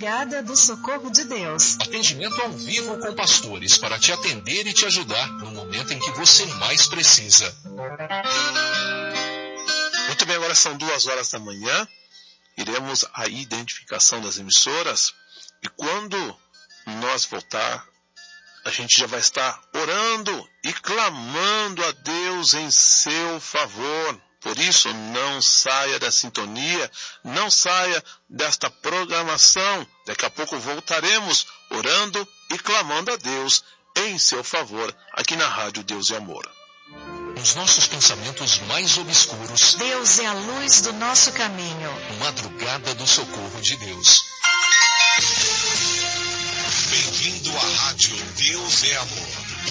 Madrugada do Socorro de Deus. Atendimento ao vivo com pastores para te atender e te ajudar no momento em que você mais precisa. Muito bem, agora são 2h da manhã. Iremos à identificação das emissoras e quando nós voltar, a gente já vai estar orando e clamando a Deus em seu favor. Por isso, não saia da sintonia, não saia desta programação. Daqui a pouco voltaremos orando e clamando a Deus em seu favor, aqui na Rádio Deus e Amor. Nos nossos pensamentos mais obscuros, Deus é a luz do nosso caminho. Madrugada do Socorro de Deus. Bem-vindo à Rádio Deus é Amor.